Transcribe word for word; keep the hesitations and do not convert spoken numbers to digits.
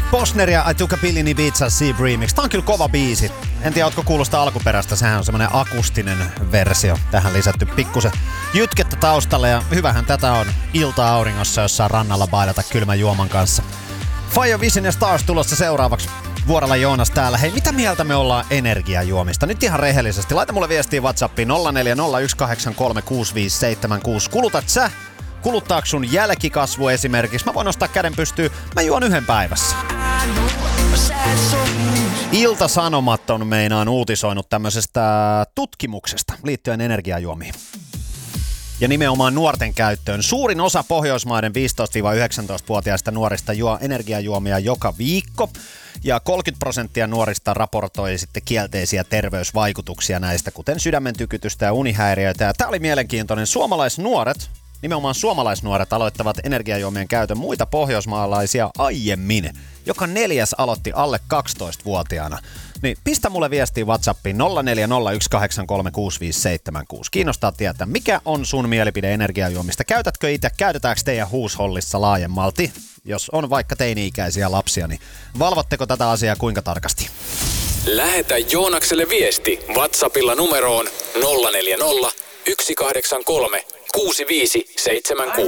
Posner ja I Took a Pill in Ibiza Sea Remix. Tää on kyllä kova biisi. En tiedä, ootko kuullut sitä alkuperäistä. Sehän on semmonen akustinen versio. Tähän lisätty pikkusen jytkettä taustalle. Ja hyvähän tätä on ilta-auringossa jossain rannalla bailata kylmän juoman kanssa. Fire Vision ja Stars tulossa seuraavaksi. Vuorella Joonas täällä. Hei, mitä mieltä me ollaan energiajuomista? Nyt ihan rehellisesti. Laita mulle viestiä WhatsAppiin nolla neljä nolla yksi kahdeksan kolme kuusi viisi seitsemän kuusi. Kulutat sä? Kuluttaako sun jälkikasvu esimerkiksi? Mä voin nostaa käden pystyyn. Mä juon yhden päivässä. Ilta-Sanomat on meinaan uutisoinut tämmöisestä tutkimuksesta liittyen energiajuomiin. Ja nimenomaan nuorten käyttöön. Suurin osa Pohjoismaiden viisitoista–yhdeksäntoista-vuotiaista nuorista juo energiajuomia joka viikko. Ja kolmekymmentä prosenttia nuorista raportoi sitten kielteisiä terveysvaikutuksia näistä, kuten sydämen tykytystä ja unihäiriöitä. Ja tää oli mielenkiintoinen. Suomalaisnuoret, nimenomaan suomalaisnuoret aloittavat energiajuomien käytön muita pohjoismaalaisia aiemmin. Joka neljäs aloitti alle kaksitoistavuotiaana. Niin pistä mulle viestiä WhatsAppiin nolla neljä nolla yksi kahdeksan kolme kuusi viisi seitsemän kuusi. Kiinnostaa tietää, mikä on sun mielipide energiajuomista. Käytätkö itse, käytetäänkö teidän huushollissa laajemmalti? Jos on vaikka teini-ikäisiä lapsia, niin valvotteko tätä asiaa kuinka tarkasti? Lähetä Joonakselle viesti WhatsAppilla numeroon nolla neljä nolla yksi kahdeksan kolme kuusi viisi seitsemän kuusi.